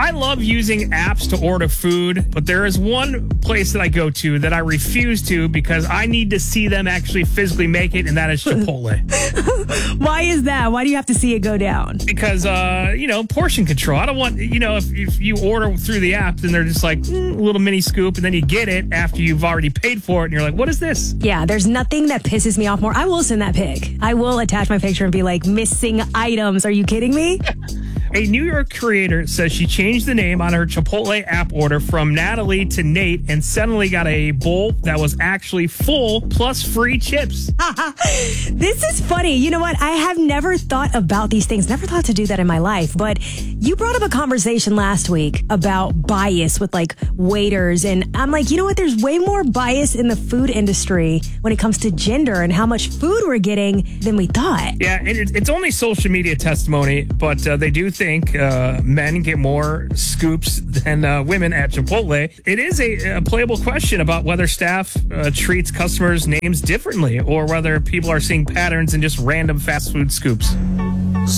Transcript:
I love using apps to order food, but there is one place that I go to that I refuse to because I need to see them actually physically make it, and that is Chipotle. Why is that? Why do you have to see it go down? Because, portion control. I don't want, if you order through the app, then they're just like a little mini scoop, and then you get it after you've already paid for it, and you're like, what is this? Yeah, there's nothing that pisses me off more. I will send that pic. I will attach my picture and be like, missing items. Are you kidding me? A New York creator says she changed the name on her Chipotle app order from Natalie to Nate and suddenly got a bowl that was actually full plus free chips. This is funny. You know what? I have never thought about these things, never thought to do that in my life. But you brought up a conversation last week about bias with like waiters. And I'm like, you know what? There's way more bias in the food industry when it comes to gender and how much food we're getting than we thought. Yeah, and it's only social media testimony, but they do think men get more scoops than women at Chipotle. It is a playable question about whether staff treats customers' names differently or whether people are seeing patterns in just random fast food scoops.